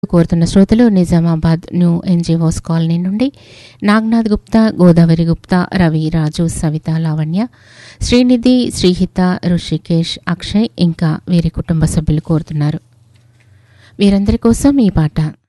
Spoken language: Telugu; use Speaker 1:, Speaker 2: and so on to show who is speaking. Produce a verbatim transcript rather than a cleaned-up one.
Speaker 1: కోరుతున్న శ్రోతలు నిజామాబాద్ న్యూ ఎన్జిఓస్ కాలనీ నుండి నాగనాథ్ గుప్తా, గోదావరి గుప్తా, రవి, రాజు, సవిత, లావణ్య, శ్రీనిధి, శ్రీహిత, ఋషికేష్, అక్షయ్ ఇంకా వీరి కుటుంబ సభ్యులు కోరుతున్నారు. వీరందరి కోసం ఈ పాట.